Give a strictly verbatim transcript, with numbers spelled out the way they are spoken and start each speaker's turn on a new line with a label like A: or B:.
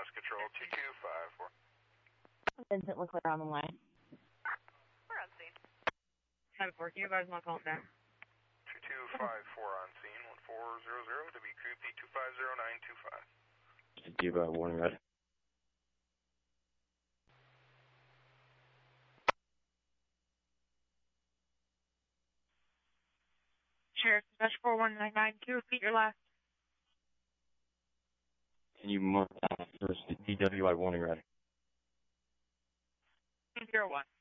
A: West Control, two two five four.
B: Vincent Leclerc on the line.
C: We're on scene.
B: five four, can you guys not call it down?
A: two two five four on scene, one four zero zero, W Q P two five zero nine two five.
D: Diva, warning red.
B: Sheriff, dash four one nine nine, can you repeat your last?
D: Can you mark down first D W I warning red?
B: zero one.